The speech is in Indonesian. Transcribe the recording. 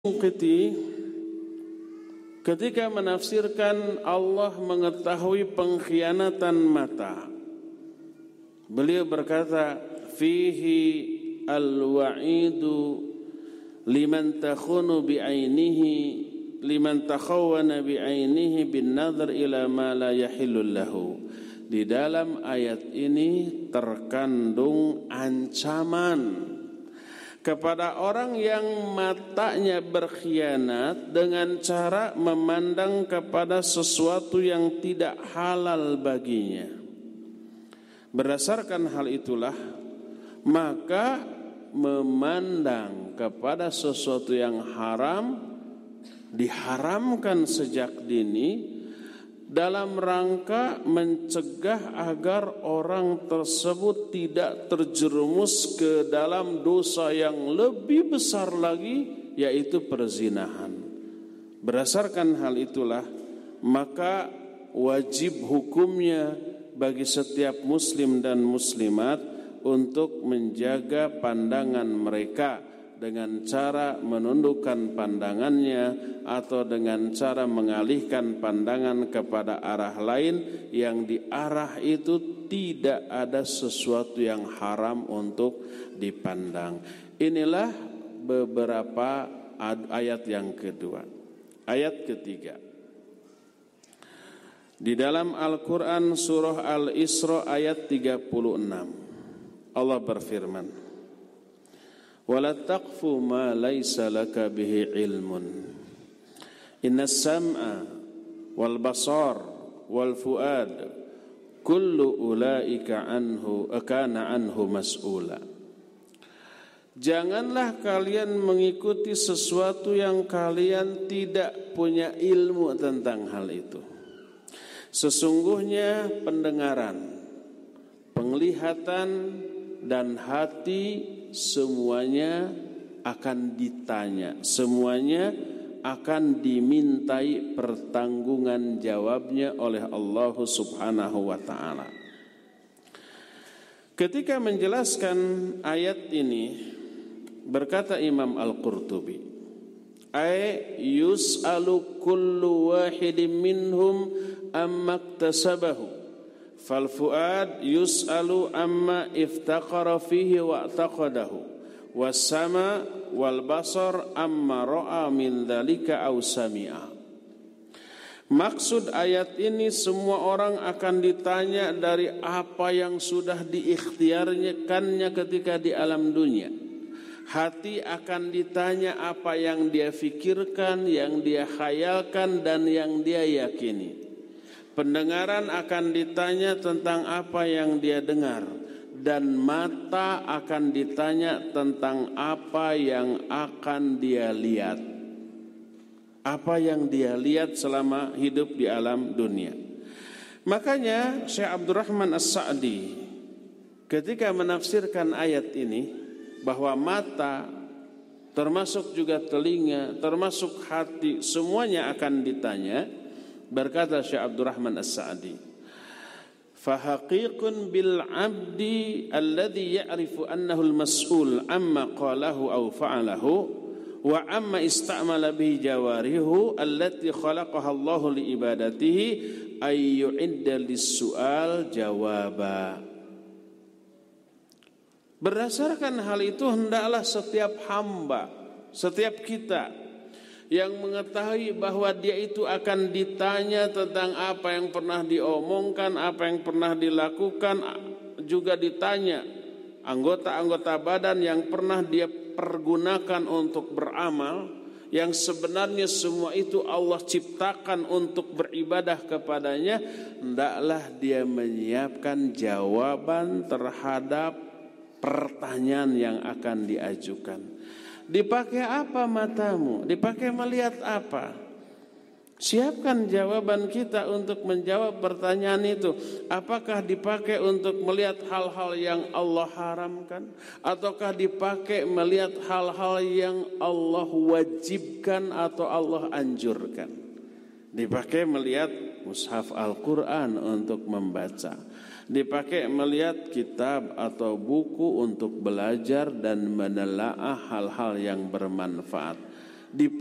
Syinqiti ketika menafsirkan Allah mengetahui pengkhianatan mata, beliau berkata, fihi al-wa'idu liman takhunu bi'ainihi liman takhawwana bi'ainihi bin nadhar ila ma la yahillu lahu. Di dalam ayat ini terkandung ancaman kepada orang yang matanya berkhianat dengan cara memandang kepada sesuatu yang tidak halal baginya. Berdasarkan hal itulah, maka memandang kepada sesuatu yang haram diharamkan sejak dini dalam rangka mencegah agar orang tersebut tidak terjerumus ke dalam dosa yang lebih besar lagi, yaitu perzinahan. Berdasarkan hal itulah, maka wajib hukumnya bagi setiap muslim dan muslimat untuk menjaga pandangan mereka dengan cara menundukkan pandangannya atau dengan cara mengalihkan pandangan kepada arah lain yang di arah itu tidak ada sesuatu yang haram untuk dipandang. Inilah beberapa ayat yang kedua. Ayat ketiga. Di dalam Al-Quran surah Al-Isra ayat 36, Allah berfirman, wala taqfu ma laysa laka bihi ilmun innas sam'a wal basar wal fuad kullu ulaika anhu kana anhu mas'ula. Janganlah kalian mengikuti sesuatu yang kalian tidak punya ilmu tentang hal itu. Sesungguhnya pendengaran, penglihatan dan hati semuanya akan ditanya, semuanya akan dimintai pertanggungan jawabnya oleh Allah Subhanahu wa ta'ala. Ketika menjelaskan ayat ini, berkata Imam Al-Qurtubi, ay yus'alu kullu wahidin minhum amma iktasabahu fal fuad yus'alu amma iftaqara fihi wa taqadahu was sama wal basar amma ra'a min dzalika aw sami'a. Maksud ayat ini, semua orang akan ditanya dari apa yang sudah diikhtiarkannya ketika di alam dunia. Hati akan ditanya apa yang dia fikirkan, yang dia khayalkan dan yang dia yakini. Pendengaran akan ditanya tentang apa yang dia dengar, dan mata akan ditanya tentang apa yang akan dia lihat, apa yang dia lihat selama hidup di alam dunia. Makanya Syekh Abdurrahman As-Sa'di ketika menafsirkan ayat ini, bahwa mata termasuk juga telinga, termasuk hati, semuanya akan ditanya. Berkata Syekh Abdurrahman As-Sa'di, fahaqiqun bil 'abdi alladhi ya'rifu annahu al-mas'ul amma qalahu aw fa'alahu wa amma istamala bihi jawarihu allati khalaqaha Allah li ibadatihi ay yu'idda lis-su'al jawaba. Berdasarkan hal itu, hendaklah setiap hamba, setiap kita yang mengetahui bahwa dia itu akan ditanya tentang apa yang pernah diomongkan, apa yang pernah dilakukan, juga ditanya anggota-anggota badan yang pernah dia pergunakan untuk beramal, yang sebenarnya semua itu Allah ciptakan untuk beribadah kepadanya. Hendaklah dia menyiapkan jawaban terhadap pertanyaan yang akan diajukan. Dipakai apa matamu? Dipakai melihat apa? Siapkan jawaban kita untuk menjawab pertanyaan itu. Apakah dipakai untuk melihat hal-hal yang Allah haramkan? Ataukah dipakai melihat hal-hal yang Allah wajibkan atau Allah anjurkan? Dipakai melihat mushaf Al-Quran untuk membaca. Dipakai melihat kitab atau buku untuk belajar dan menelaah hal-hal yang bermanfaat. di